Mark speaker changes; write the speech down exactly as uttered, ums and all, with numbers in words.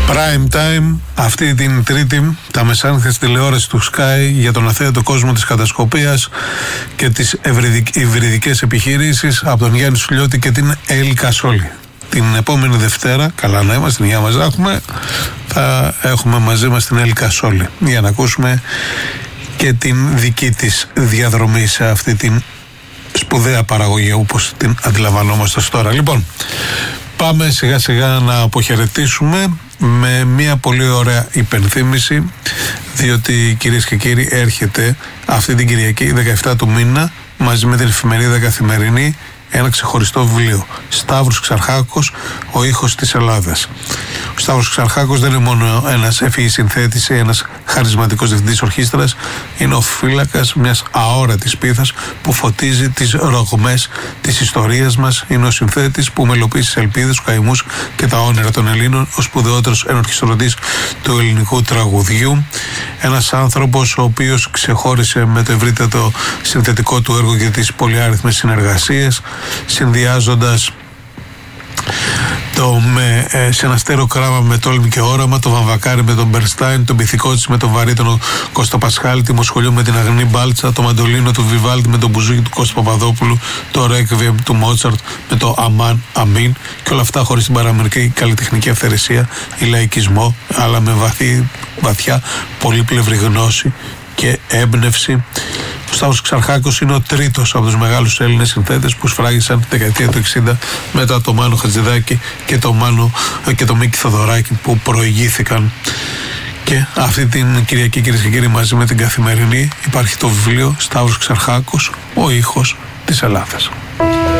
Speaker 1: Prime time, αυτή την Τρίτη, τα μεσάνυχτα στη τηλεόραση του Sky για τον αθέατο κόσμο της κατασκοπίας και τις υβριδικές επιχειρήσεις από τον Γιάννη Σουλιώτη και την Έλλη Κασόλη. Την επόμενη Δευτέρα, καλά να είμαστε, την υγεία μας να έχουμε, θα έχουμε μαζί μας την Έλλη Κασόλη για να ακούσουμε και την δική της διαδρομή σε αυτή την σπουδαία παραγωγή όπως την αντιλαμβανόμαστε τώρα. Λοιπόν, πάμε σιγά σιγά να αποχαιρετήσουμε με μια πολύ ωραία υπενθύμηση, διότι κυρίες και κύριοι έρχεται αυτή την Κυριακή δεκαεφτά του μήνα μαζί με την εφημερίδα Καθημερινή ένα ξεχωριστό βιβλίο. Σταύρος Ξαρχάκος, ο ήχος της Ελλάδας. Ο Σταύρος Ξαρχάκος δεν είναι μόνο ένας ευφυής συνθέτης ή ένας χαρισματικός διευθυντής ορχήστρας, είναι ο φύλακας μιας αόρατης πίθας που φωτίζει τις ρογμές της ιστορίας μας. Είναι ο συνθέτης που μελοποιεί τις ελπίδες, τους καημούς και τα όνειρα των Ελλήνων, ο σπουδαιότερος ενορχιστρωτής του ελληνικού τραγουδιού. Ένας άνθρωπος ο οποίος ξεχώρισε με το ευρύτατο συνθετικό του έργο και τις πολυάριθμες συνεργασίες, συνδυάζοντας το με, ε, σε ένα στέρεο κράμα με τόλμη και όραμα, το Βαμβακάρι με τον Μπερστάιν, τον Πυθικότσι με τον βαρύτονο Κώστα Πασχάλη, τη Μοσχολιού με την Αγνή Μπάλτσα, το Μαντολίνο του Βιβάλτη με τον Μπουζούκι του Κώστα Παπαδόπουλου, το Ρέκβιεμ του Μότσαρτ με το Αμάν Αμίν, και όλα αυτά χωρίς την παραμερική καλλιτεχνική αυθαιρεσία ή λαϊκισμό, αλλά με βαθύ, βαθιά πολύπλευρη γνώση και έμπνευση. Ο Σταύρος Ξαρχάκος είναι ο τρίτος από τους μεγάλους Έλληνες συνθέτες που σφράγισαν τη δεκαετία του εξήντα μετά το Μάνο Χατζηδάκη και το, Μάνο, και το Μίκη Θοδωράκη που προηγήθηκαν. Και αυτή την Κυριακή, κυρίες και κύριοι, μαζί με την Καθημερινή υπάρχει το βιβλίο Σταύρος Ξαρχάκος, ο ήχος της Ελλάδας.